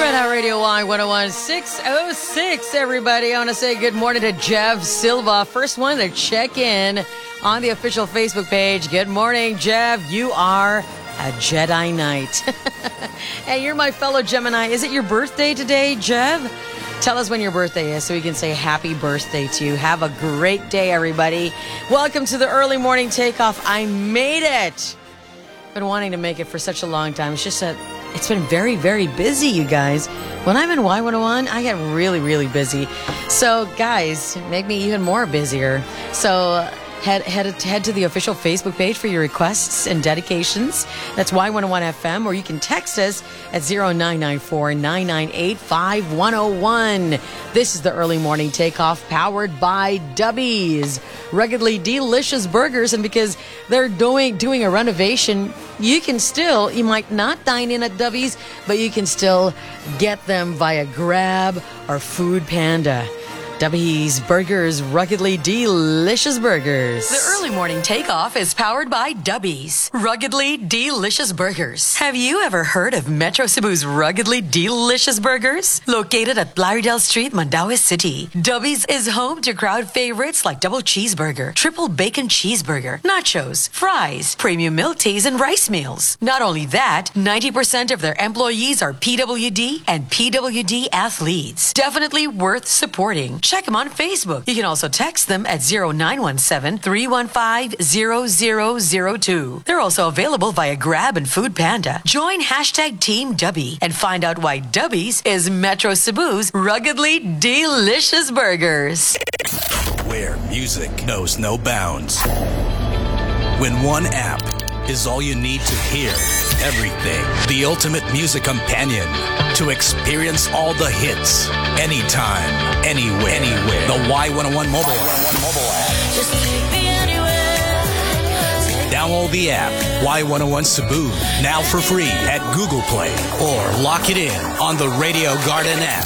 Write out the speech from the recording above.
Red Hot Radio Y101 606, everybody. I want to say good morning to Jeff Silva. First one to check in on the official Facebook page. Good morning, Jeff. You are a Jedi Knight. Hey, you're my fellow Gemini. Is it your birthday today, Jeff? Tell us when your birthday is so we can say happy birthday to you. Have a great day, everybody. Welcome to the early morning takeoff. I made it. Been wanting to make it for such a long time. It's just that it's been very, very busy, you guys. When I'm in Y101, I get really, really busy. So, guys, make me even more busier. So, head to the official Facebook page for your requests and dedications. That's Y101 FM, or you can text us at 0994-998-5101. This is the early morning takeoff, powered by Dubby's Ruggedly Delicious Burgers. And because they're doing a renovation, you might not dine in at Dubby's, but you can still get them via Grab or Food Panda. Dubby's Burgers, Ruggedly Delicious Burgers. The early morning takeoff is powered by Dubby's Ruggedly Delicious Burgers. Have you ever heard of Metro Cebu's Ruggedly Delicious Burgers? Located at Lauderdale Street, Mandaue City, Dubby's is home to crowd favorites like double cheeseburger, triple bacon cheeseburger, nachos, fries, premium milk teas, and rice meals. Not only that, 90% of their employees are PWD and PWD athletes. Definitely worth supporting. Check them on Facebook. You can also text them at 0917-315-0002. They're also available via Grab and Food Panda. Join hashtag Team Dubby and find out why Dubby's is Metro Cebu's Ruggedly Delicious Burgers. Where music knows no bounds. When one app is all you need to hear everything. The ultimate music companion to experience all the hits anytime, anywhere. The Y101 mobile app. Just take me anywhere. Download the app Y101 Cebu now for free at Google Play or lock it in on the Radio Garden app.